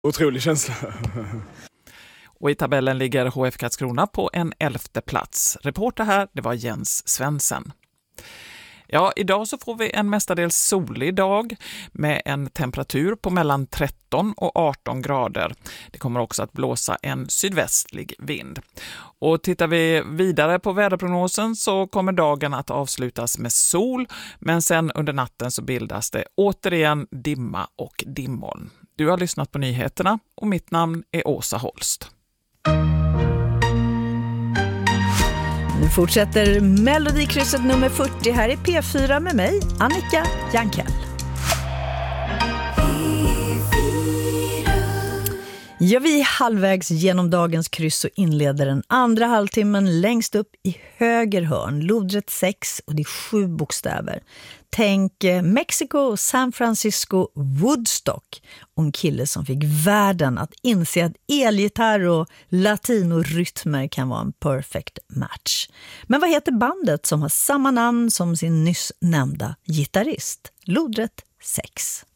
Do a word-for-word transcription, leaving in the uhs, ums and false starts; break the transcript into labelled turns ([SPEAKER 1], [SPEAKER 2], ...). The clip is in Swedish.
[SPEAKER 1] Otrolig känsla.
[SPEAKER 2] Och i tabellen ligger H F Karlskrona på en elfte plats. Reporter här, det var Jens Svensson. Ja, idag så får vi en mestadels solig dag med en temperatur på mellan tretton och arton grader. Det kommer också att blåsa en sydvästlig vind. Och tittar vi vidare på väderprognosen så kommer dagen att avslutas med sol, men sen under natten så bildas det återigen dimma och dimmoln. Du har lyssnat på nyheterna och mitt namn är Åsa Holst.
[SPEAKER 3] Nu fortsätter Melodikrysset nummer fyrtio här i P fyra med mig, Annika Jankell. Ja, vi är halvvägs genom dagens kryss och inleder den andra halvtimmen längst upp i höger hörn. Lodrätt sex och det är sju bokstäver. Tänk eh, Mexiko, San Francisco, Woodstock och en kille som fick världen att inse att elgitarr och latinorytmer kan vara en perfect match. Men vad heter bandet som har samma namn som sin nyss nämnda gitarrist? Lodrätt sex.